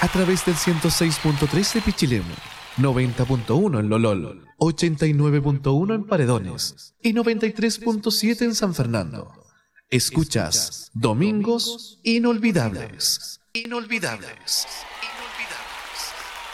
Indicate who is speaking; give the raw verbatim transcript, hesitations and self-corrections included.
Speaker 1: a través del ciento seis punto tres de Pichilemu, noventa punto uno en Lolol, ochenta y nueve punto uno en Paredones y noventa y tres punto siete en San Fernando. Escuchas Domingos Inolvidables. Inolvidables.